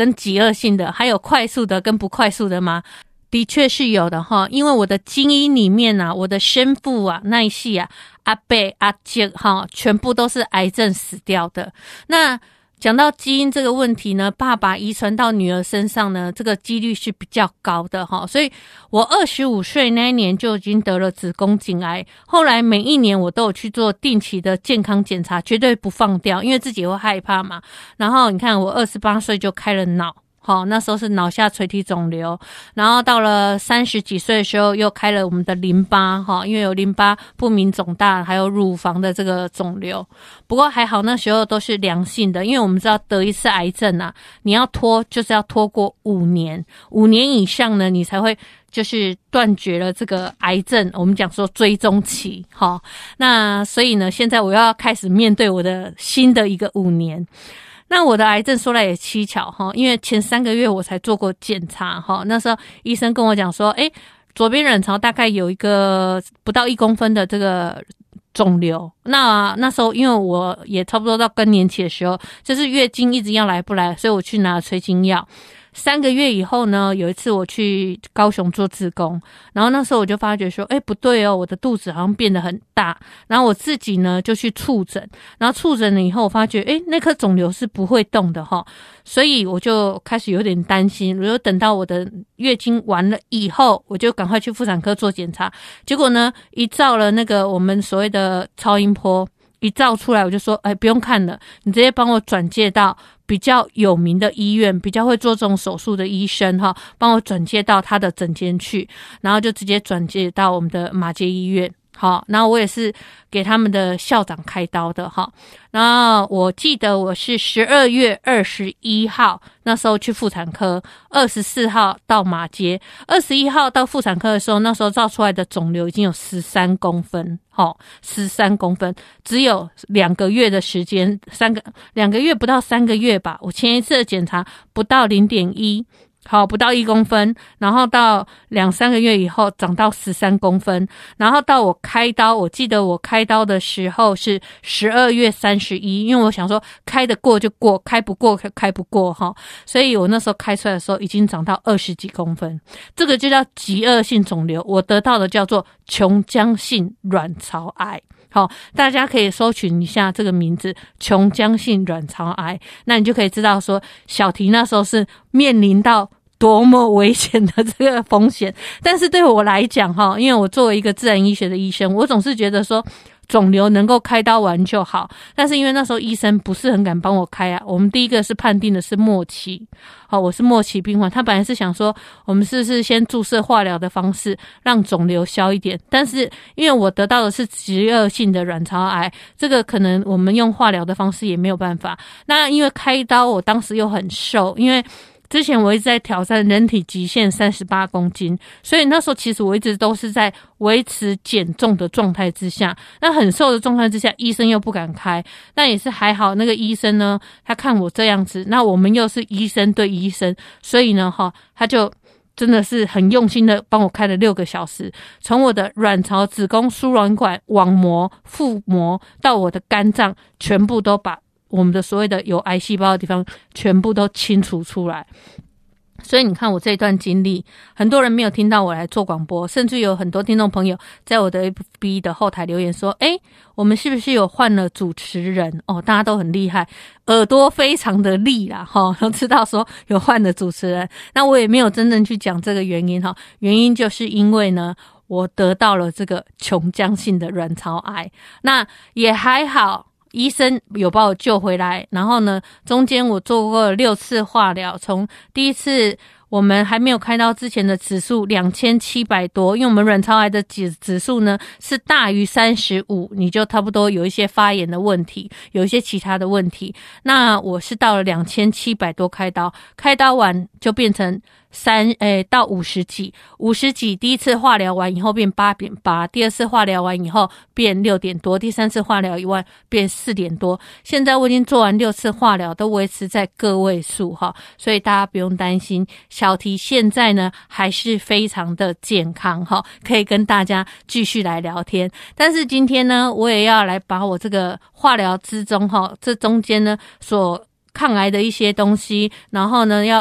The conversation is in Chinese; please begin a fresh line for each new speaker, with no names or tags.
跟极恶性的，还有快速的跟不快速的吗？的确是有的哈，因为我的基因里面啊，我的生父啊那一系啊，阿伯阿姐哈，全部都是癌症死掉的。那讲到基因这个问题呢，爸爸遗传到女儿身上呢，这个几率是比较高的哈。所以我25岁那一年就已经得了子宫颈癌，后来每一年我都有去做定期的健康检查，绝对不放掉，因为自己会害怕嘛。然后你看我28岁就开了脑。好，那时候是脑下垂体肿瘤，然后到了30几岁的时候又开了我们的淋巴，因为有淋巴不明肿大，还有乳房的这个肿瘤。不过还好那时候都是良性的，因为我们知道得一次癌症啊，你要拖就是要拖过5年，5年以上呢，你才会就是断绝了这个癌症，我们讲说追踪期。那所以呢，现在我要开始面对我的新的一个5年。那我的癌症说来也蹊巧因为前3个月我才做过检查那时候医生跟我讲说左边卵巢大概有一个不到1公分的这个肿瘤。那时候因为我也差不多到更年期的时候，就是月经一直要来不来，所以我去拿了催经药。3个月以后呢，有一次我去高雄做志工，然后那时候我就发觉说不对我的肚子好像变得很大，然后我自己呢就去触诊，然后触诊了以后我发觉那颗肿瘤是不会动的所以我就开始有点担心。我就等到我的月经完了以后，我就赶快去妇产科做检查，结果呢一照了那个我们所谓的超音波，一照出来我就说不用看了，你直接帮我转介到比较有名的医院，比较会做这种手术的医生帮我转介到他的诊间去，然后就直接转介到我们的马偕医院。然后我也是给他们的校长开刀的然后我记得我是12月21号那时候去妇产科，24号到马偕，21号到妇产科的时候，那时候照出来的肿瘤已经有13公分，13公分，只有2个月的时间，2个月不到3个月吧，我前一次的检查不到 0.1不到1公分，然后到2-3个月以后长到13公分，然后到我开刀，我记得我开刀的时候是12月31，因为我想说开得过就过，开不过开不过所以我那时候开出来的时候已经长到20几公分，这个就叫极恶性肿瘤，我得到的叫做琼浆性卵巢癌。大家可以搜寻一下这个名字，琼浆性卵巢癌，那你就可以知道说小提那时候是面临到多么危险的这个风险。但是对我来讲因为我作为一个自然医学的医生，我总是觉得说肿瘤能够开刀完就好，但是因为那时候医生不是很敢帮我开我们第一个是判定的是末期我是末期病患，他本来是想说我们是不是先注射化疗的方式让肿瘤消一点，但是因为我得到的是极恶性的卵巢癌，这个可能我们用化疗的方式也没有办法。那因为开刀我当时又很瘦，因为之前我一直在挑战人体极限38公斤，所以那时候其实我一直都是在维持减重的状态之下，那很瘦的状态之下，医生又不敢开，但也是还好那个医生呢，他看我这样子，那我们又是医生对医生，所以呢他就真的是很用心的帮我开了6个小时，从我的卵巢、子宫、输卵管、网膜、腹膜到我的肝脏，全部都把我们的所谓的有癌细胞的地方全部都清除出来。所以你看我这一段经历，很多人没有听到我来做广播，甚至有很多听众朋友在我的 FB 的后台留言说我们是不是有换了主持人大家都很厉害，耳朵非常的利啦都知道说有换了主持人。那我也没有真正去讲这个原因原因就是因为呢我得到了这个琼浆性的卵巢癌，那也还好医生有把我救回来，然后呢中间我做过6次化疗，从第一次我们还没有开刀之前的指数2700多，因为我们卵巢癌的指数呢是大于35，你就差不多有一些发炎的问题，有一些其他的问题。那我是到了2700多开刀完就变成到50几，第一次化疗完以后变8.8，第二次化疗完以后变6点多，第三次化疗以外变4点多，现在我已经做完6次化疗，都维持在个位数所以大家不用担心，小提现在呢还是非常的健康可以跟大家继续来聊天。但是今天呢我也要来把我这个化疗之中这中间呢所抗癌的一些东西，然后呢要